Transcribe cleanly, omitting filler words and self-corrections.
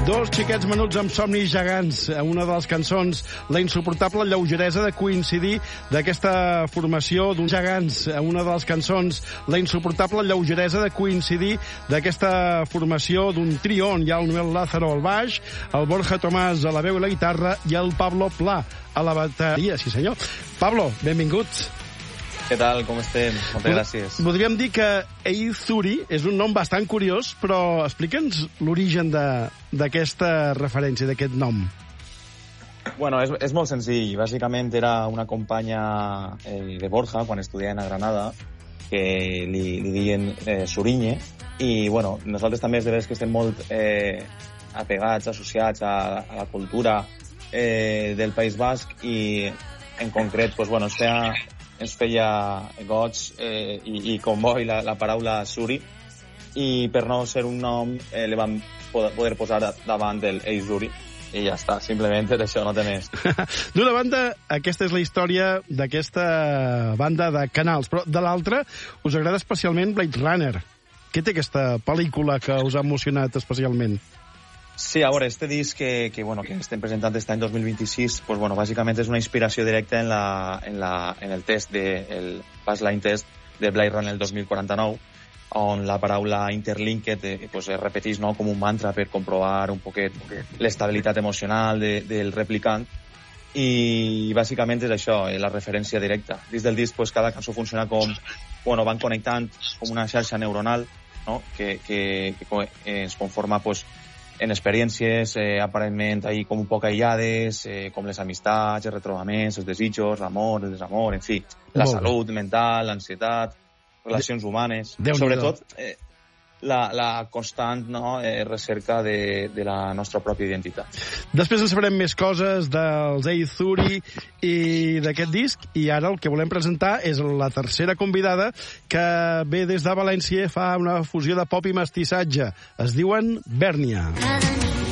Dos xiquets menuts amb somnis gegants. Una de les cançons, la insuportable lleugeresa de coincidir d'aquesta formació d'uns gegants. Una de les cançons, la insuportable lleugeresa de coincidir d'aquesta formació d'un trio on hi ha el Noel Lázaro al baix, el Borja Tomàs a la veu i la guitarra i el Pablo Pla a la bateria. Sí, senyor. Pablo, benvinguts. Què tal, com estem? Moltes gràcies. Podríem dir que Eyzuri és un nom bastant curiós, però explica'ns l'origen d'aquesta referència, d'aquest nom. Bueno, és molt senzill. Bàsicament era una companya de Borja, quan estudiaven a Granada, que li diuen Suriñe, i bueno, nosaltres també és de veres que estem molt apegats, associats a la cultura del País Basc, i en concret, pues, bueno, ens feia goig i comboi la paraula Suri, i per no ser un nom li vam poder posar davant del Eyzuri, i ja està, simplement és això, no té més. D'una banda, aquesta és la història d'aquesta banda de canals, però de l'altra us agrada especialment Blade Runner. Què té aquesta pel·lícula que us ha emocionat especialment? Sí, a veure, este disc que estem presentant aquest any 2026, pues, bueno, bàsicament és una inspiració directa en el test, el Passline Test de Blade Runner 2049, on la paraula interlinked pues, es repeteix, no, com un mantra per comprovar un poquet l'estabilitat emocional del replicant, i bàsicament és això, la referència directa. Dins del disc, pues, cada cançó funciona com, bueno, van connectant com una xarxa neuronal, no, que es conforma, pues, en experiències aparentment ahí com un poc aïllades, com les amistats, els retrobaments, els desitjos, l'amor, el desamor, en fi, la salut mental, l'ansietat, relacions humanes, sobretot la constant, no, recerca de la nostra pròpia identitat. Després en sabrem més coses dels Eyzuri i d'aquest disc, i ara el que volem presentar és la tercera convidada, que ve des de València, fa una fusió de pop i mestissatge. Es diuen Bèrnia.